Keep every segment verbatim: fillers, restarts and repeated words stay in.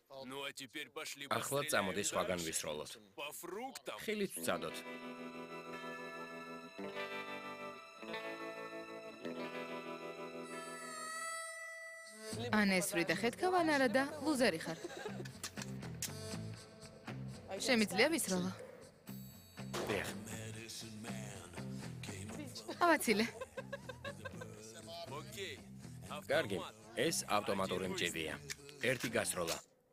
Ну а теперь пошли ახლა წამოდი სხვაგან ვისროლოთ. по фруктам. ხილით ვცადოთ. ან ეს ვრი და ხეთქავან არა და ლუზერი ხარ. შემიძლია ვისროლო. დიახ. ავაცილე. Окей. კარგი, ეს ავტომატური მჭიდია. ერთი გასროლა.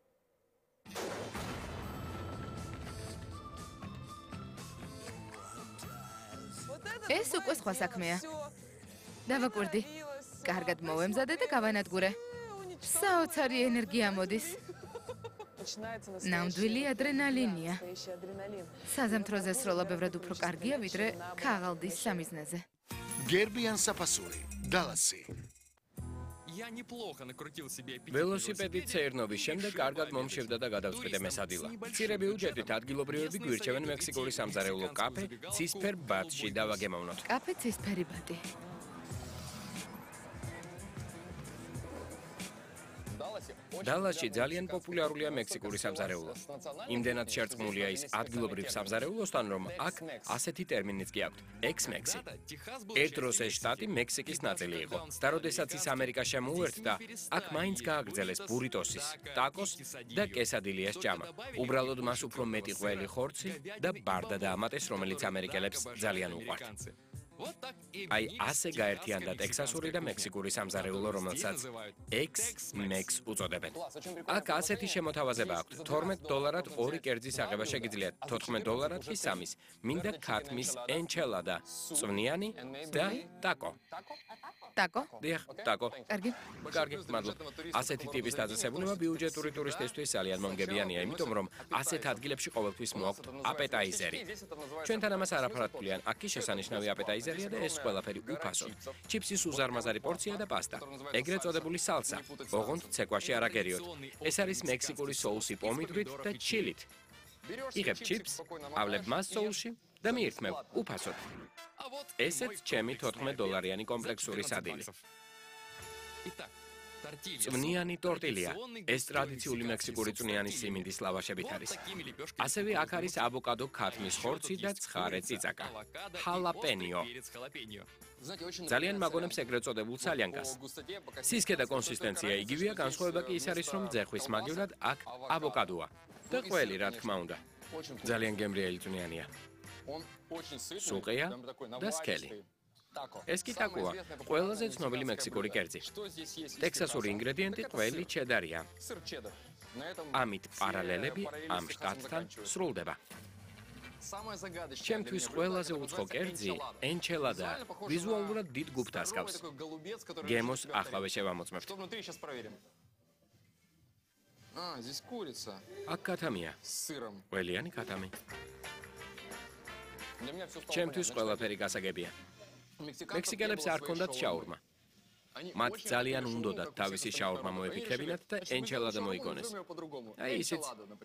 ეს უკვე სხვა საქმეა. დავაკვირდი. კარგად მოვემზადე და გავანადგურე. საოცარი ენერგია მოდის. ნამდვილი ადრენალინია. საზამთროზე სროლა ბევრად უფრო კარგია, ვიდრე ქაღალდის სამიზნეზე. გერბიან საფასური, დალასი. Я неплохо накрутил себе аппетит. ველოსიპედით ცერნობის შემდეგ კარგად მომშევდა და გადავწყვიტე მესადილა. მცირე ბიუჯეტით ადგილობრივები გვირჩევენ მექსიკური სამზარეულო კაფე ცისფერ ბატში დავაგემოვნოთ. კაფე ცისფერი ბატი. დალასში ძალიან პოპულარულია მექსიკური სამზარეულო. იმდენად შერწყმულია ის ადგილობრივ სამზარეულოსთან, რომ აქ ასეთი ტერმინიც კი აქვთ: ექს-მექსი. ერთ დროს ეს შტატი მექსიკის ნაწილი იყო. და როდესაც ის ამერიკას შემოუერთდა, აქ მაინც გააგრძელეს ბურიტოსის, ტაკოს და კესადილიას ჭამა. უბრალოდ მას უფრო მეტი ყველი ხორცი და ბარდა დაამატეს, რომელიც ამერიკელებს ძალიან უყვართ. აი, ასე გაერთიანდა ტექსასური და მექსიკური სამზარეულო, რომელსაც ექს-მექს უწოდებენ. აქ ასეთი შემოთავაზება აქვთ: თორმეტ დოლარად ორი კერძის აღება შეგიძლიათ, თოთხმეტ დოლარად კი სამის. მინდა ქათმის ენჩელადა, წვნიანი და ტაკო. ტაკო? დიახ, ტაკო. კარგი. კარგი, მადლობა. ასეთი ტიპის დაწესებულება ბიუჯეტური ტურისტისთვის ძალიან მომგებიანია, იმიტომ რომ ასეთ ადგილებში ყოველთვის მოაქვთ აპეტაიზერი. ჩვენთან ამას არაფრად ვთვლიან, აქ კი შესანიშნავი აპეტაიზერია და ეს ყველაფერი უფასოდ. ჩიფსის უზარმაზარი პორცია და პასტა. ეგრეთ წოდებული სალსა. ოღონდ ცეკვაში არ აგერიოთ. ეს არის მექსიკური соуსი პომიდრით და ჩილით. იღებ ჩიფს, ავლებ მას соуსში და მიირთმევ უფასოდ. ესეც ჩემი თოთხმეტ დოლარიანი კომპლექსური სადილი. წვნიანი ტორტილია. ეს ტრადიციული მექსიკური წვნიანი სიმინდის ლავაშებით არის. ასევე აქ არის ავოკადო ქათმის ხორცი და ცხარე წიწაკა. ჰალაპენიო. ძალიან მაგონებს ეგრეთ წოდებულ სალიანკას. სისქე და კონსისტენცია იგივეა, განსხვავება კი ის არის, რომ ძეხვის მაგივრად აქ ავოკადოა. და ყველი, რა თქმა უნდა. ძალიან გემრიელი წვნიანია. სუყია და სქელი. ეს კი ტაკოა, ყველაზე ცნობილი მექსიკური კერძი. ტექსასური ინგრედიენტი ყველი ჩედარია. ამით პარალელები ამ შტატთან სრულდება. ჩემთვის ყველაზე უცხო კერძი ენჩელადა ვიზუალურად დიდ გუფტას გავს. გემოს ახლავე შევამოწმებთ. აქ კათამია. ყველიანი კათამი. ჩემთვის ყველაფერი გასაგებია. მექსიკელებს არ ჰქონდათ შაურმა. მათ ძალიან უნდოდათ თავისი შაურმა მოეფიქრებინათ და ენჩელადა მოიგონეს. აი ისიც.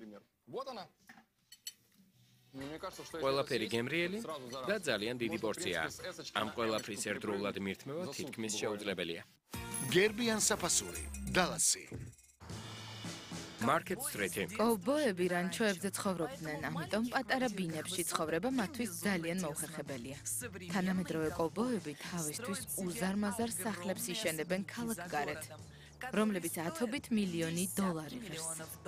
ყველაფერი გემრიელი და ძალიან დიდი პორციაა. ამ ყველაფრის ერთდროულად მირთმევა თითქმის შეუძლებელია. გერბიან საფასური, დალასი. Market Street-ი. კოვბოები რანჩოებზე ცხოვრობდნენ, ამიტომ პატარა ბინებში ცხოვრება მათთვის ძალიან მოუხერხებელია. თანამედროვე კოვბოები თავისთვის უზარმაზარ სახლებს იშენებენ ქალაქგარეთ, რომლებიც ათობით მილიონი დოლარი ღირს.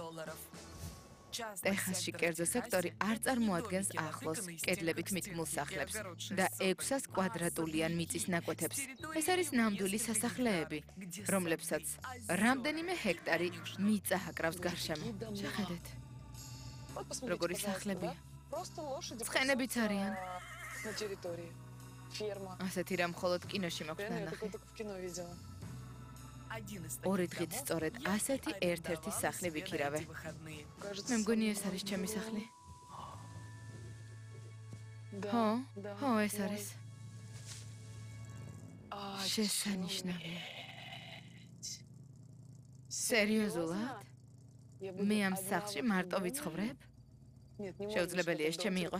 ტეხასში კერძო სექტორი არ წარმოადგენს ახლოს კედლებით მიტკმულ სახლებს და ექვსას კვადრატულიან მიწის ნაკვეთებს. ეს არის ნამდვილი სასახლეები, რომლებსაც რამდენიმე ჰექტარი მიწა აკრავს გარშემო. შეხედეთ. როგორი სახლებია. ცხენებიც არიან. ასეთი რამ მხოლოდ კინოში მაქვს ნანახი. ორი დღით სწორედ ასეთი ერთ-ერთი სახლი ვიქირავე. მე მგონი ეს არის ჩემი სახლი. ხო, ხო, ეს არის. შესანიშნავი. სერიოზულად? მე ამ სახლში მარტო ვიცხოვრებ? შეუძლებელია ეს ჩემი იყოს.